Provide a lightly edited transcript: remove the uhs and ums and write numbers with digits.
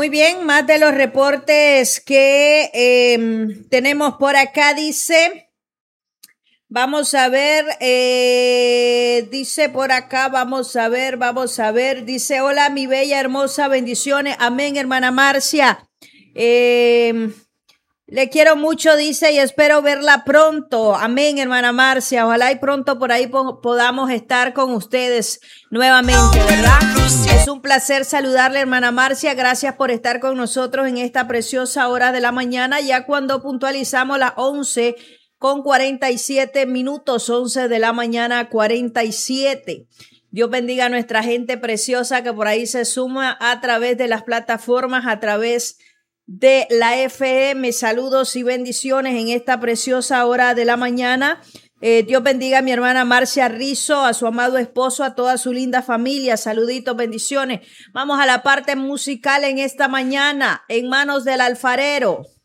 Muy bien, más de los reportes que tenemos por acá, dice, vamos a ver, dice por acá, vamos a ver, dice, hola mi bella, hermosa, bendiciones, amén, hermana Marcia. Le quiero mucho, dice, y espero verla pronto. Amén, hermana Marcia. Ojalá y pronto por ahí podamos estar con ustedes nuevamente, ¿verdad? Es un placer saludarle, hermana Marcia. Gracias por estar con nosotros en esta preciosa hora de la mañana, ya cuando puntualizamos las 11:47, 11 de la mañana, 47. Dios bendiga a nuestra gente preciosa que por ahí se suma a través de las plataformas, a través de la FM. Saludos y bendiciones en esta preciosa hora de la mañana. Dios bendiga a mi hermana Marcia Rizzo, a su amado esposo, a toda su linda familia. Saluditos, bendiciones. Vamos a la parte musical en esta mañana, en manos del alfarero.